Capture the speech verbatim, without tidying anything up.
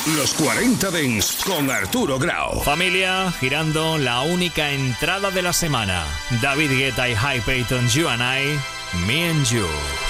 Los cuarenta Dents con Arturo Grau. Familia, girando la única entrada de la semana. David Guetta y High Payton, You and I, Me and You.